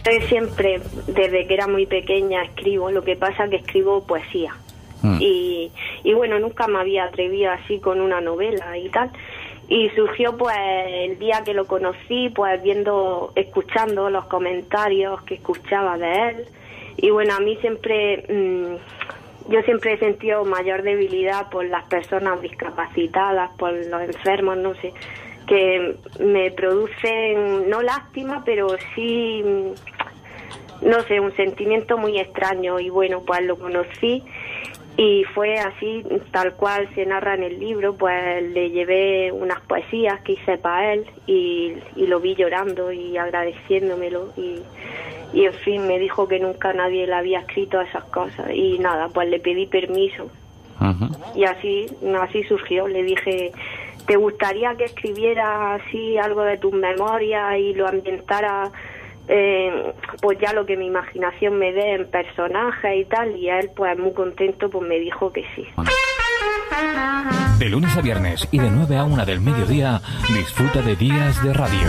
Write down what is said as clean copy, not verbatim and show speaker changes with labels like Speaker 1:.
Speaker 1: Yo siempre, desde que era muy pequeña, escribo, lo que pasa es que escribo poesía. Y bueno, nunca me había atrevido así con una novela y tal. Y surgió pues el día que lo conocí, pues escuchando los comentarios que escuchaba de él. Y bueno, a mí siempre, yo siempre he sentido mayor debilidad por las personas discapacitadas, por los enfermos, no sé, que me producen, no lástima, pero sí, no sé, un sentimiento muy extraño. Y bueno, pues lo conocí y fue así, tal cual se narra en el libro. Pues le llevé unas poesías que hice para él y lo vi llorando y agradeciéndomelo y en fin, me dijo que nunca nadie le había escrito esas cosas y nada, pues le pedí permiso. Y así surgió. Le dije, ¿te gustaría que escribiera así algo de tus memorias y lo ambientara pues ya lo que mi imaginación me dé en personajes y tal? Y él pues muy contento pues me dijo que sí.
Speaker 2: De lunes a viernes y de 9 a 1 del mediodía, disfruta de Días de Radio.